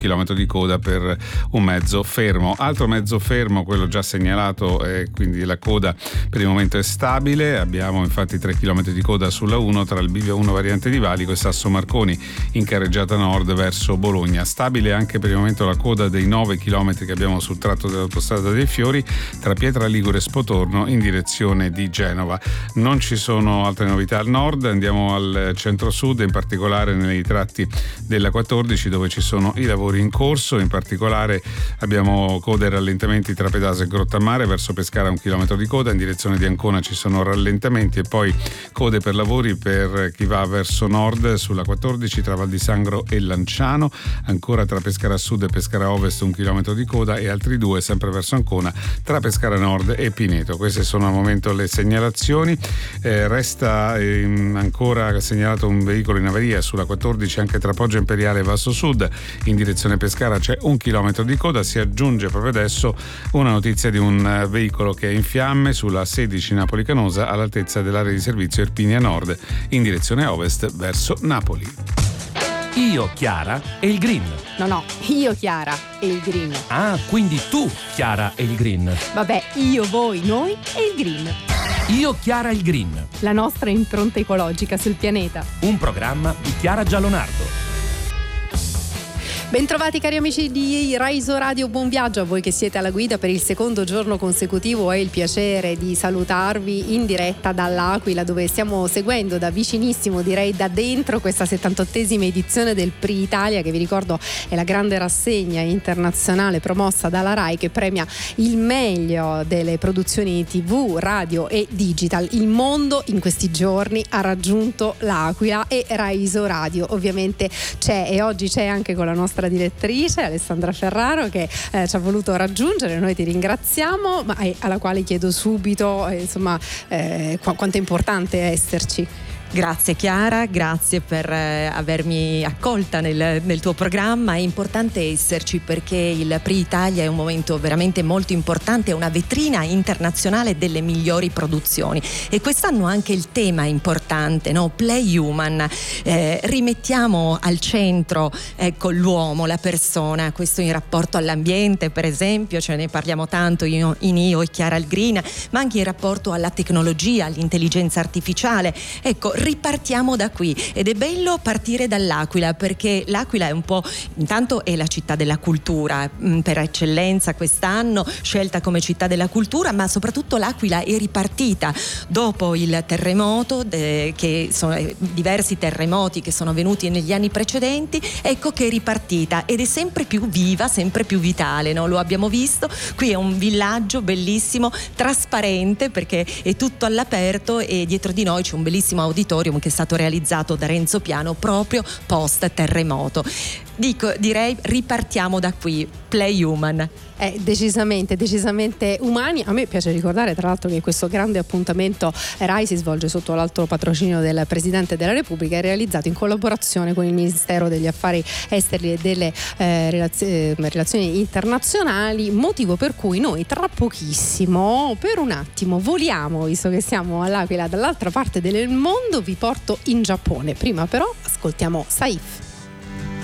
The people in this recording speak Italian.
chilometro di coda per un mezzo fermo. Altro mezzo fermo, quello già segnalato, quindi la coda per il momento è stabile. Abbiamo infatti 3 chilometri di coda sulla 1 tra il bivio 1 variante di Valico e Sasso Marconi in carreggiata nord verso Bologna. Stabile anche per il momento la coda dei 9 chilometri che abbiamo sul tratto dell'autostrada dei Fiori tra Pietra Ligure e Spotorno in direzione di Genova. Non ci sono altre novità al nord, andiamo al centro-sud, in particolare nei tratti della 14 dove ci sono i lavori in corso. In particolare abbiamo code e rallentamenti tra Pedasa e Grottammare, verso Pescara 1 chilometro di coda, in direzione di Ancona ci sono rallentamenti e poi code per lavori per chi va verso nord sulla 14 tra Val di Sangro e Lanciano, ancora tra Pescara Sud e Pescara Ovest 1 chilometro di coda e altri 2 sempre verso Ancona tra Pescara Nord e Pineto. Queste sono al momento le segnalazioni. Resta ancora segnalato un veicolo in avaria sulla 14 anche tra Poggio Imperiale e Vasto Sud, in direzione Pescara c'è 1 chilometro di coda. Si aggiunge proprio adesso una notizia di un veicolo che è in fiamme sulla 16 Napoli Canosa all'altezza dell'area di servizio Irpinia Nord in direzione ovest verso Napoli. Io, Chiara e il Green. No, io, Chiara e il Green. Ah, quindi tu, Chiara e il Green. Vabbè, io, voi, noi e il Green. Io, Chiara e il Green. La nostra impronta ecologica sul pianeta. Un programma di Chiara Giallonardo. Bentrovati cari amici di Raiso Radio, buon viaggio a voi che siete alla guida per il secondo giorno consecutivo. Ho il piacere di salutarvi in diretta dall'Aquila, dove stiamo seguendo da vicinissimo, direi da dentro, questa 78esima edizione del Prix Italia, che vi ricordo è la grande rassegna internazionale promossa dalla RAI che premia il meglio delle produzioni TV, radio e digital. Il mondo in questi giorni ha raggiunto l'Aquila e Raiso Radio ovviamente c'è, e oggi c'è anche con la nostra direttrice Alessandra Ferraro che ci ha voluto raggiungere. Noi ti ringraziamo, ma alla quale chiedo subito quanto è importante esserci. Grazie Chiara, grazie per avermi accolta nel tuo programma. È importante esserci perché il Prix Italia è un momento veramente molto importante, è una vetrina internazionale delle migliori produzioni e quest'anno anche il tema è importante, no? Play Human, rimettiamo al centro l'uomo, la persona, questo in rapporto all'ambiente per esempio, ne parliamo tanto io e Chiara il Green, ma anche in rapporto alla tecnologia, all'intelligenza artificiale. Ecco, ripartiamo da qui ed è bello partire dall'Aquila perché l'Aquila è un po', intanto è la città della cultura per eccellenza quest'anno, scelta come città della cultura, ma soprattutto l'Aquila è ripartita dopo il terremoto, che sono diversi terremoti che sono venuti negli anni precedenti. Ecco che è ripartita ed è sempre più viva, sempre più vitale, no? Lo abbiamo visto, qui è un villaggio bellissimo, trasparente perché è tutto all'aperto e dietro di noi c'è un bellissimo auditorium che è stato realizzato da Renzo Piano proprio post terremoto. Direi ripartiamo da qui, Play Human. Decisamente umani. A me piace ricordare tra l'altro che questo grande appuntamento RAI si svolge sotto l'alto patrocinio del Presidente della Repubblica e realizzato in collaborazione con il Ministero degli Affari Esteri e delle relazioni internazionali, motivo per cui noi tra pochissimo, per un attimo, voliamo, visto che siamo all'Aquila dall'altra parte del mondo, vi porto in Giappone. Prima però ascoltiamo Saif.